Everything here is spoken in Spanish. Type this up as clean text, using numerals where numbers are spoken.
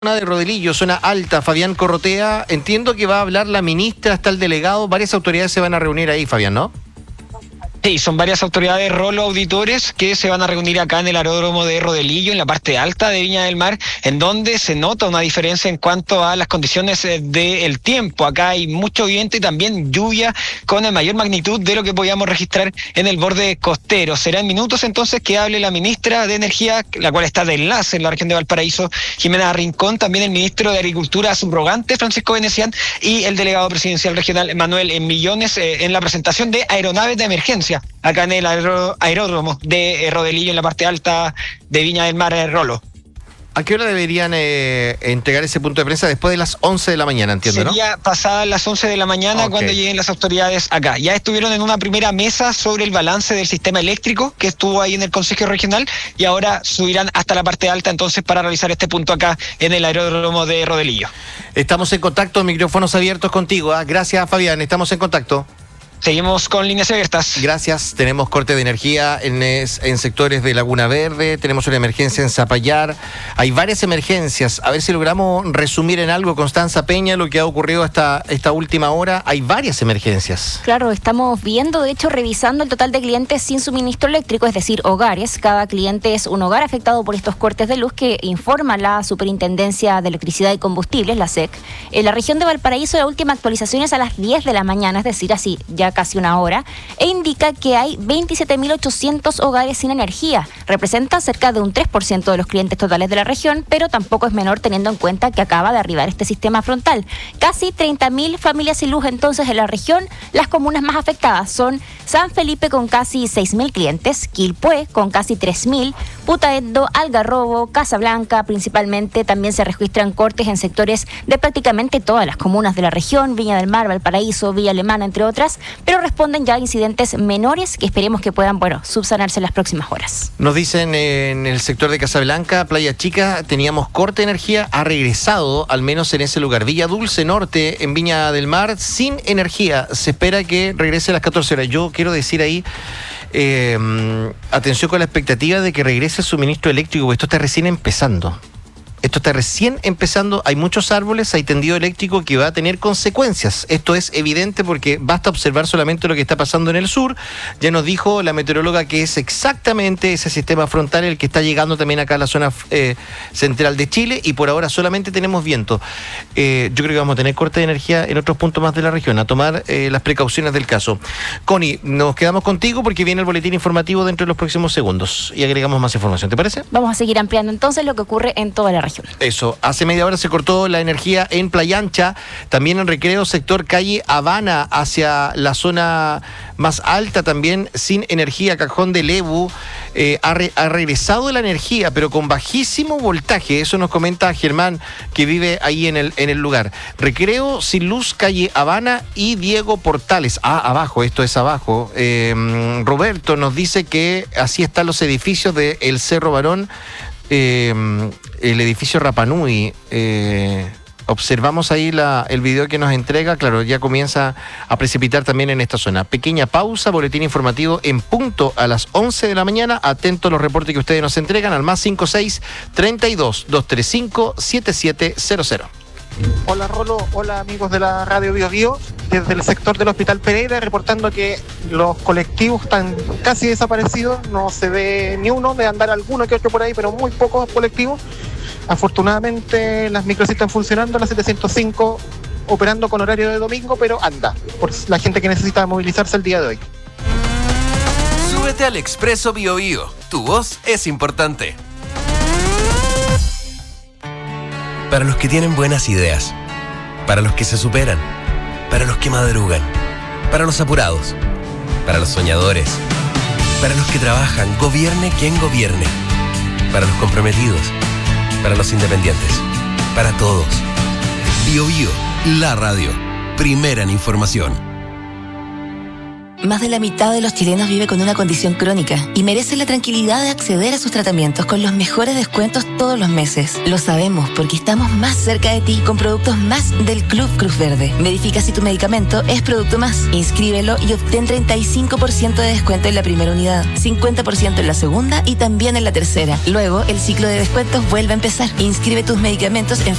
Zona de Rodelillo, zona alta, Fabián Corrotea. Entiendo que va a hablar la ministra, está el delegado, varias autoridades se van a reunir ahí, Fabián, ¿no? Sí, son varias autoridades, Rolo, auditores, que se van a reunir acá en el aeródromo de Rodelillo, en la parte alta de Viña del Mar, en donde se nota una diferencia en cuanto a las condiciones del tiempo. Acá hay mucho viento y también lluvia con mayor magnitud de lo que podíamos registrar en el borde costero. Será en minutos entonces que hable la ministra de Energía, la cual está de enlace en la región de Valparaíso, Jimena Rincón, también el ministro de Agricultura subrogante, Francisco Venecián, y el delegado presidencial regional, Manuel Millones, en la presentación de aeronaves de emergencia acá en el aeródromo de Rodelillo, en la parte alta de Viña del Mar, Rolo. ¿A qué hora deberían entregar ese punto de prensa? Después de las 11 de la mañana, entiendo, ¿no? Sería pasadas las 11 de la mañana cuando lleguen las autoridades acá. Ya estuvieron en una primera mesa sobre el balance del sistema eléctrico que estuvo ahí en el Consejo Regional y ahora subirán hasta la parte alta entonces para realizar este punto acá en el aeródromo de Rodelillo. Estamos en contacto, micrófonos abiertos contigo. Gracias, Fabián, estamos en contacto. Seguimos con líneas abiertas. Gracias. Tenemos corte de energía en sectores de Laguna Verde, tenemos una emergencia en Zapallar. Hay varias emergencias. A ver si logramos resumir en algo, Constanza Peña, lo que ha ocurrido hasta esta última hora. Hay varias emergencias. Claro, estamos viendo, de hecho, revisando el total de clientes sin suministro eléctrico, es decir, hogares. Cada cliente es un hogar afectado por estos cortes de luz que informa la Superintendencia de Electricidad y Combustibles, la SEC. En la región de Valparaíso, la última actualización es a las 10 de la mañana, es decir, así, ya casi una hora, e indica que hay 27.800 hogares sin energía. Representa cerca de un 3% de los clientes totales de la región, pero tampoco es menor teniendo en cuenta que acaba de arribar este sistema frontal. Casi 30.000 familias sin luz entonces en la región. Las comunas más afectadas son San Felipe con casi 6.000 clientes, Quilpué con casi 3.000, Putaendo, Algarrobo, Casablanca principalmente. También se registran cortes en sectores de prácticamente todas las comunas de la región, Viña del Mar, Valparaíso, Villa Alemana, entre otras, pero responden ya a incidentes menores que esperemos que puedan, subsanarse en las próximas horas. Nos dicen en el sector de Casablanca, Playa Chica, teníamos corte de energía, ha regresado, al menos en ese lugar. Villa Dulce Norte, en Viña del Mar, sin energía. Se espera que regrese a las 14 horas. Yo quiero decir ahí, atención con la expectativa de que regrese el suministro eléctrico, porque esto está recién empezando. Hay muchos árboles, hay tendido eléctrico que va a tener consecuencias. Esto es evidente porque basta observar solamente lo que está pasando en el sur. Ya nos dijo la meteoróloga que es exactamente ese sistema frontal el que está llegando también acá a la zona central de Chile, y por ahora solamente tenemos viento. Yo creo que vamos a tener corte de energía en otros puntos más de la región, a tomar las precauciones del caso. Connie, nos quedamos contigo porque viene el boletín informativo dentro de los próximos segundos y agregamos más información, ¿te parece? Vamos a seguir ampliando entonces lo que ocurre en toda la región. Eso, hace media hora se cortó la energía en Playa Ancha, también en Recreo, sector calle Habana, hacia la zona más alta también sin energía, Cajón de Lebu. Ha regresado la energía, pero con bajísimo voltaje, eso nos comenta Germán, que vive ahí en el lugar. Recreo sin luz, calle Habana y Diego Portales. Abajo, esto es abajo. Roberto nos dice que así están los edificios del Cerro Barón. El edificio Rapanui, observamos ahí el video que nos entrega, claro, ya comienza a precipitar también en esta zona. Pequeña pausa, boletín informativo en punto a las 11 de la mañana, atento a los reportes que ustedes nos entregan al +56 32 235 7700. Hola Rolo, hola amigos de la Radio Bio Bio, desde el sector del Hospital Pereira, reportando que los colectivos están casi desaparecidos, no se ve ni uno, de andar alguno que otro por ahí, pero muy pocos colectivos. Afortunadamente las micros están funcionando, la 705 operando con horario de domingo, pero anda, por la gente que necesita movilizarse el día de hoy. Súbete al Expreso Bio Bio, tu voz es importante. Para los que tienen buenas ideas, para los que se superan, para los que madrugan, para los apurados, para los soñadores, para los que trabajan, gobierne quien gobierne, para los comprometidos, para los independientes, para todos. Bio Bio, la radio, primera en información. Más de la mitad de los chilenos vive con una condición crónica y merece la tranquilidad de acceder a sus tratamientos con los mejores descuentos todos los meses. Lo sabemos porque estamos más cerca de ti con productos más del Club Cruz Verde. Verifica si tu medicamento es Producto Más. Inscríbelo y obtén 35% de descuento en la primera unidad, 50% en la segunda y también en la tercera. Luego, el ciclo de descuentos vuelve a empezar. Inscribe tus medicamentos en